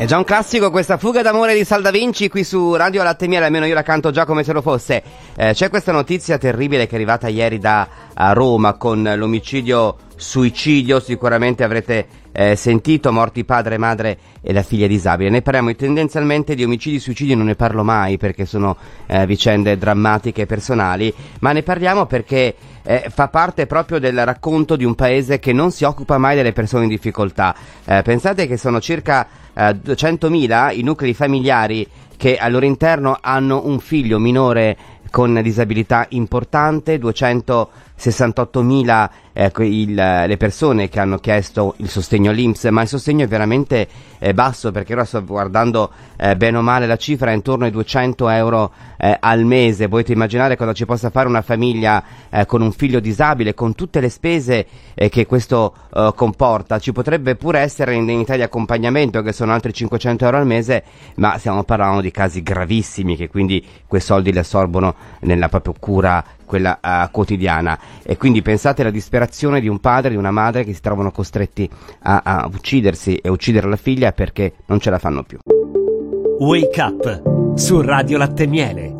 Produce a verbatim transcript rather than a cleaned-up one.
È già un classico questa Fuga d'amore di Sal Da Vinci qui su Radio Latte Miele, almeno io la canto già come se lo fosse. Eh, c'è questa notizia terribile che è arrivata ieri da a Roma con l'omicidio suicidio, sicuramente avrete eh, sentito, morti padre, madre e la figlia disabile. Ne parliamo tendenzialmente di omicidi e suicidi, non ne parlo mai perché sono eh, vicende drammatiche e personali, ma ne parliamo perché eh, fa parte proprio del racconto di un paese che non si occupa mai delle persone in difficoltà. Eh, pensate che sono circa eh, duecentomila i nuclei familiari che al loro interno hanno un figlio minore con disabilità importante, duecentosessantottomila eh, il, le persone che hanno chiesto il sostegno all'I N P S, ma il sostegno è veramente eh, basso, perché ora sto guardando eh, bene o male la cifra, è intorno ai duecento euro eh, al mese. Potete immaginare cosa ci possa fare una famiglia eh, con un figlio disabile, con tutte le spese eh, che questo eh, comporta. Ci potrebbe pure essere l'indennità di accompagnamento, che sono altri cinquecento euro al mese, ma stiamo parlando di casi gravissimi che quindi quei soldi li assorbono nella propria cura, quella uh, quotidiana. E quindi pensate alla disperazione di un padre e di una madre che si trovano costretti a, a uccidersi e uccidere la figlia perché non ce la fanno più. Wake Up su Radio Latte Miele.